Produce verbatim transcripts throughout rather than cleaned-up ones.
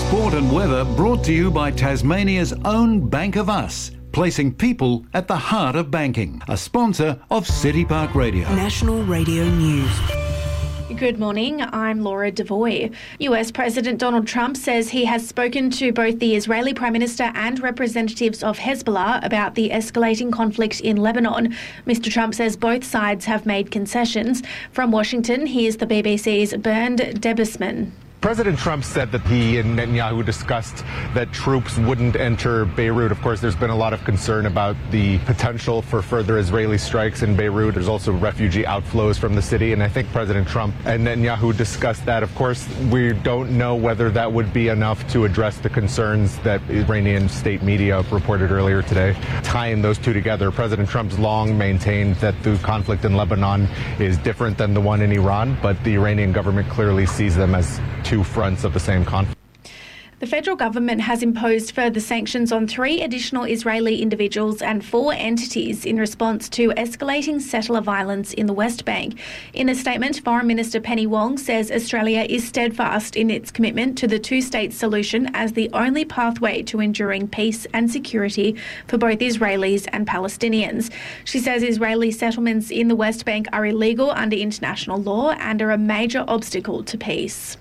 Sport and weather brought to you by Tasmania's own Bank of Us, placing people at the heart of banking. A sponsor of City Park Radio. National Radio News. Good morning, I'm Laura Devoy. U S President Donald Trump says he has spoken to both the Israeli Prime Minister and representatives of Hezbollah about the escalating conflict in Lebanon. Mister Trump says both sides have made concessions. From Washington, here's the B B C's Bernd Debusman. President Trump said that he and Netanyahu discussed that troops wouldn't enter Beirut. Of course, there's been a lot of concern about the potential for further Israeli strikes in Beirut. There's also refugee outflows from the city, and I think President Trump and Netanyahu discussed that. Of course, we don't know whether that would be enough to address the concerns that Iranian state media reported earlier today. Tying those two together, President Trump's long maintained that the conflict in Lebanon is different than the one in Iran, but the Iranian government clearly sees them as two fronts of the same conflict. The federal government has imposed further sanctions on three additional Israeli individuals and four entities in response to escalating settler violence in the West Bank. In a statement, Foreign Minister Penny Wong says Australia is steadfast in its commitment to the two-state solution as the only pathway to enduring peace and security for both Israelis and Palestinians. She says Israeli settlements in the West Bank are illegal under international law and are a major obstacle to peace.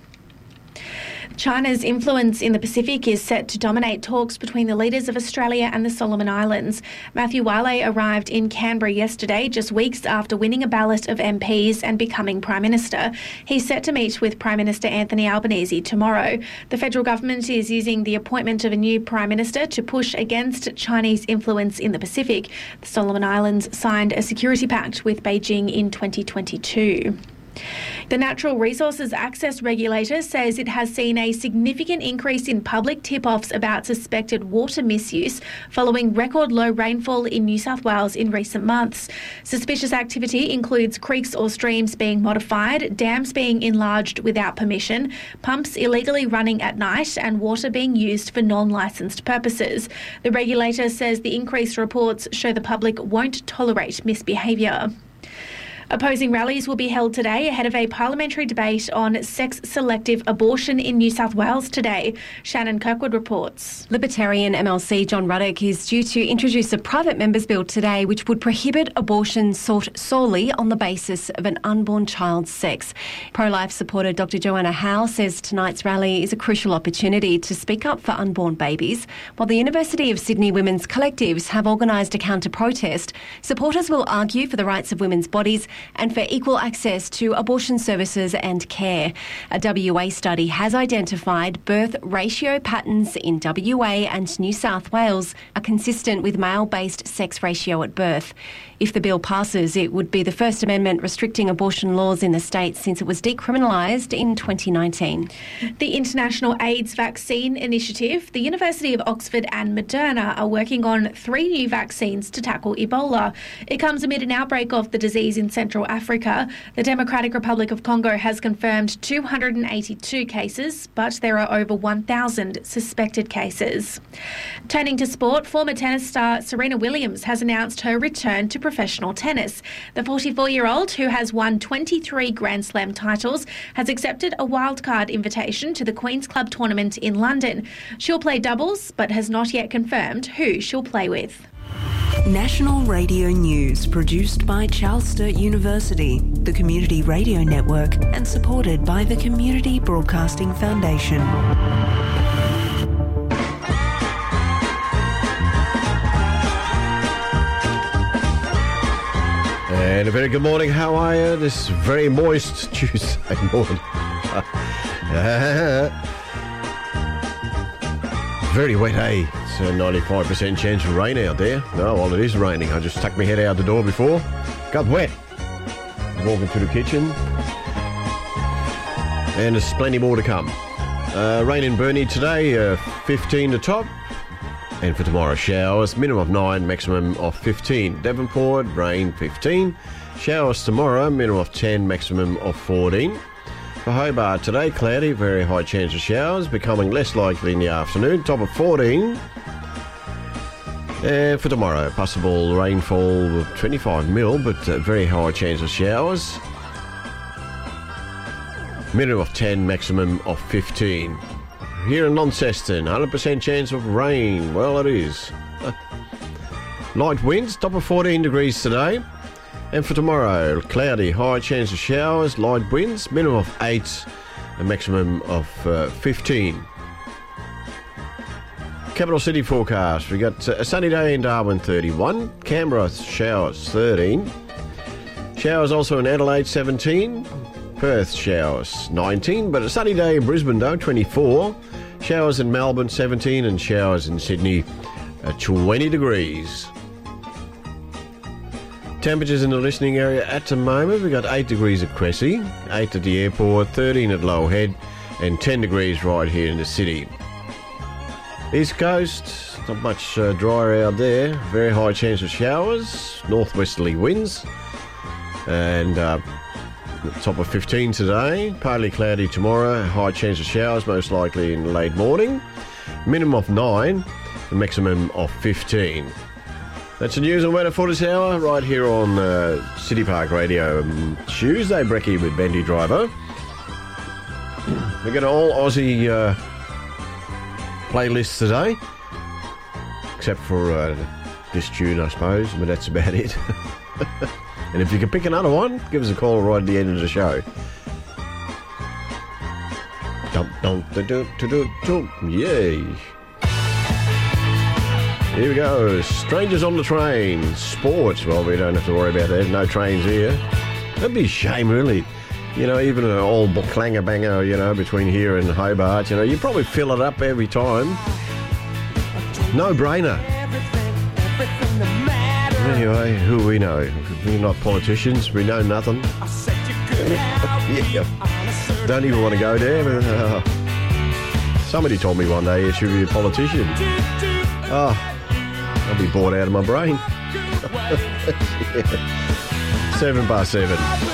China's influence in the Pacific is set to dominate talks between the leaders of Australia and the Solomon Islands. Matthew Wiley arrived in Canberra yesterday, just weeks after winning a ballot of M Ps and becoming Prime Minister. He's set to meet with Prime Minister Anthony Albanese tomorrow. The federal government is using the appointment of a new Prime Minister to push against Chinese influence in the Pacific. The Solomon Islands signed a security pact with Beijing in twenty twenty-two. The Natural Resources Access Regulator says it has seen a significant increase in public tip-offs about suspected water misuse following record low rainfall in New South Wales in recent months. Suspicious activity includes creeks or streams being modified, dams being enlarged without permission, pumps illegally running at night, and water being used for non-licensed purposes. The regulator says the increased reports show the public won't tolerate misbehaviour. Opposing rallies will be held today ahead of a parliamentary debate on sex-selective abortion in New South Wales today. Shannon Kirkwood reports. Libertarian M L C John Ruddock is due to introduce a private member's bill today which would prohibit abortion sought solely on the basis of an unborn child's sex. Pro-life supporter Doctor Joanna Howe says tonight's rally is a crucial opportunity to speak up for unborn babies. While the University of Sydney women's collectives have organised a counter-protest, supporters will argue for the rights of women's bodies and for equal access to abortion services and care. A W A study has identified birth ratio patterns in W A and New South Wales are consistent with male-based sex ratio at birth. If the bill passes, it would be the first amendment restricting abortion laws in the state since it was decriminalised in twenty nineteen. The International AIDS Vaccine Initiative, the University of Oxford and Moderna are working on three new vaccines to tackle Ebola. It comes amid an outbreak of the disease in Central Africa. The Democratic Republic of Congo has confirmed two hundred eighty-two cases, but there are over one thousand suspected cases. Turning to sport, former tennis star Serena Williams has announced her return to professional tennis. The forty-four-year-old, who has won twenty-three Grand Slam titles, has accepted a wildcard invitation to the Queen's Club tournament in London. She'll play doubles, but has not yet confirmed who she'll play with. National Radio News, produced by Charles Sturt University, the Community Radio Network, and supported by the Community Broadcasting Foundation. And a very good morning. How are you? This very moist Tuesday morning. Very wet, eh? It's a ninety-five percent chance of rain out there. No, well, it is raining. I just stuck my head out the door before. Got wet. Walking to the kitchen. And there's plenty more to come. Uh, rain in Burnie today, uh, fifteen to top. And for tomorrow, showers, minimum of nine, maximum of fifteen. Devonport, rain, fifteen. Showers tomorrow, minimum of ten, maximum of fourteen. For Hobart today, cloudy, very high chance of showers, becoming less likely in the afternoon, top of fourteen. And for tomorrow, possible rainfall of twenty-five mil, but uh, very high chance of showers. Minimum of ten, maximum of fifteen. here in Launceston, one hundred percent chance of rain. Well, it is. Light winds, top of fourteen degrees today. And for tomorrow, cloudy, high chance of showers, light winds, minimum of eight, a maximum of uh, fifteen. Capital City forecast. We got a sunny day in Darwin, thirty-one. Canberra, showers, thirteen. Showers also in Adelaide, seventeen. Perth, showers, nineteen. But a sunny day in Brisbane, though, twenty-four. Showers in Melbourne, seventeen. And showers in Sydney, uh, twenty degrees. Temperatures in the listening area at the moment, we've got eight degrees at Cressy, eight at the airport, thirteen at Low Head, and ten degrees right here in the city. East Coast, not much uh, drier out there. Very high chance of showers, northwesterly winds, and uh, top of fifteen today. Partly cloudy tomorrow, high chance of showers, most likely in late morning. Minimum of nine, a maximum of fifteen. That's the news and weather for this hour, right here on uh, City Park Radio. Um, Tuesday, Brekkie with Bendy Driver. We've got an all Aussie uh, playlist today, except for uh, this tune, I suppose, but that's about it. And if you can pick another one, give us a call right at the end of the show. Dum dum da do do do do. Yay! Here we go. Strangers on the train. Sports. Well, we don't have to worry about that. No trains here. That'd be a shame, really. You know, even an old clanger banger, you know, between here and Hobart, you know, you probably fill it up every time. No brainer. Anyway, who we know? We're not politicians. We know nothing. Yeah. Don't even want to go there. But, uh, somebody told me one day you should be a politician. Oh, I'll be bored out of my brain. Yeah. Seven past seven.